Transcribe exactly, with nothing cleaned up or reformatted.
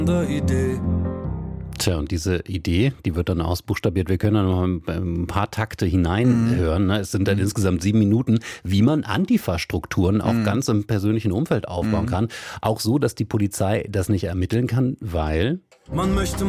Idee. Tja, und diese Idee, die wird dann ausbuchstabiert. Wir können da noch ein paar Takte hineinhören. Ne? Es sind dann insgesamt sieben Minuten, wie man Antifa-Strukturen auch mhm. ganz im persönlichen Umfeld aufbauen mhm. kann. Auch so, dass die Polizei das nicht ermitteln kann, weil man möchte